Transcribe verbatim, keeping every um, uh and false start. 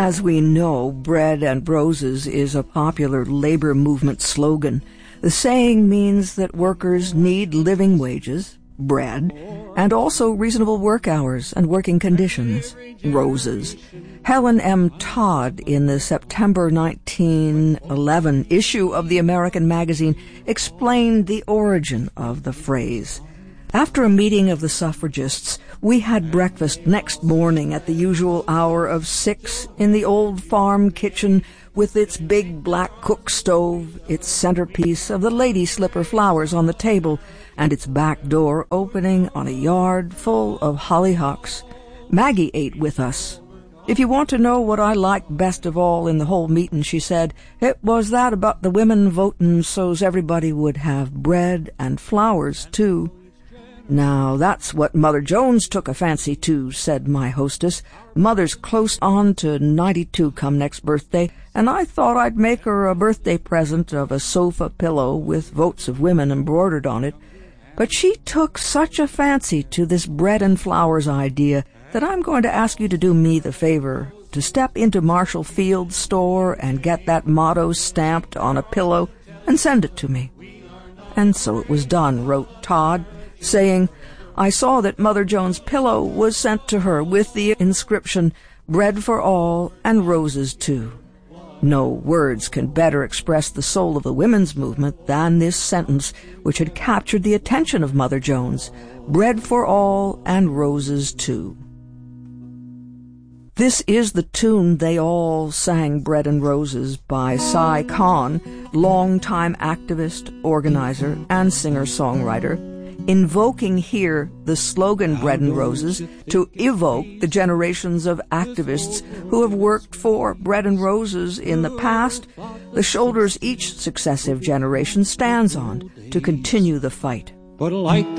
As we know, bread and roses is a popular labor movement slogan. The saying means that workers need living wages, bread, and also reasonable work hours and working conditions, roses. Helen M. Todd, in the September nineteen eleven issue of the American magazine, explained the origin of the phrase. After a meeting of the suffragists, we had breakfast next morning at the usual hour of six in the old farm kitchen with its big black cook stove, its centerpiece of the lady slipper flowers on the table, and its back door opening on a yard full of hollyhocks. Maggie ate with us. If you want to know what I liked best of all in the whole meetin', she said, it was that about the women votin' so's everybody would have bread and flowers, too. Now, that's what Mother Jones took a fancy to, said my hostess. Mother's close on to ninety-two come next birthday, and I thought I'd make her a birthday present of a sofa pillow with votes of women embroidered on it. But she took such a fancy to this bread and flowers idea that I'm going to ask you to do me the favor to step into Marshall Field's store and get that motto stamped on a pillow and send it to me. And so it was done, wrote Todd, saying, I saw that Mother Jones' pillow was sent to her with the inscription, bread for all and roses too. No words can better express the soul of the women's movement than this sentence, which had captured the attention of Mother Jones, bread for all and roses too. This is the tune They All Sang Bread and Roses by Cy Kahn, longtime activist, organizer, and singer-songwriter, invoking here the slogan Bread and Roses to evoke the generations of activists who have worked for bread and roses in the past, the shoulders each successive generation stands on to continue the fight. But like